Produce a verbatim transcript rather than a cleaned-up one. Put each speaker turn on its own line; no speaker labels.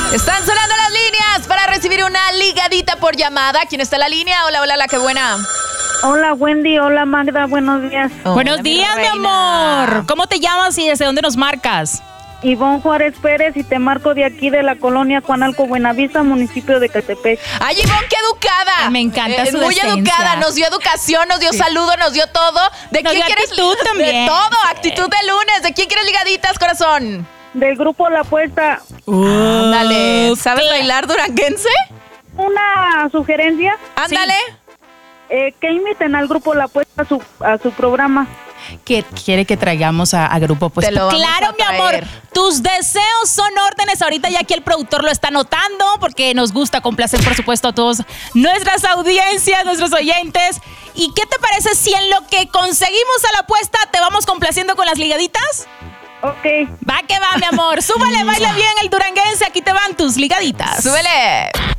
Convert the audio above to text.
Están sonando las líneas para recibir una ligadita por llamada. ¿Quién está en la línea? Hola, hola, la que buena.
Hola, Wendy. Hola, Magda. Buenos días.
Hola,
Buenos días, mi, mi amor. ¿Cómo te llamas y desde dónde nos marcas?
Ivonne Juárez Pérez y te marco de aquí de la colonia Juanalco Buenavista, municipio de Catepec.
Ay, Ivonne, qué educada.
Ay, me encanta
eh,
su
muy
decencia.
educada, nos dio educación, nos dio
Sí.
saludo, nos dio todo. ¿De
Nos
quién
dio
quieres?
actitud también.
De todo, actitud de lunes. ¿De quién quieres ligaditas, corazón?
Del grupo La Apuesta.
Ándale.
Uh,
¿Sabes
cla-
bailar duranguense?
Una sugerencia,
Ándale.
eh, que inviten al grupo La Apuesta a su, a su programa.
¿Qué quiere que traigamos a, a Grupo Pues?
Te lo vamos
Claro,
a
mi amor.
traer.
Tus deseos son órdenes. Ahorita ya aquí el productor lo está notando porque nos gusta complacer, por supuesto, a todos nuestras audiencias, nuestros oyentes. ¿Y qué te parece si en lo que conseguimos a la apuesta te vamos complaciendo con las ligaditas?
Ok.
Va que va, mi amor. Súbele, baila bien el duranguense. Aquí te van tus ligaditas.
Súbele.